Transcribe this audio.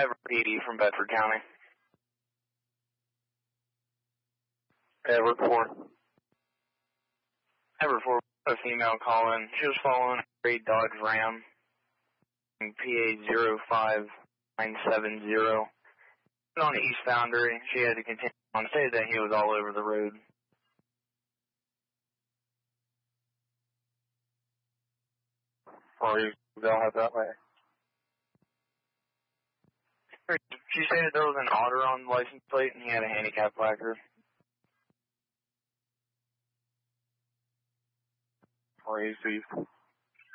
Everett PD from Bedford County. Everett 4. Everett 4, a female calling. She was following a gray Dodge Ram, PA05970. On the East Boundary, she had to continue on. Stated that he was all over the road. Or they'll head that way. She stated there was an otter on the license plate and he had a handicap placard. Or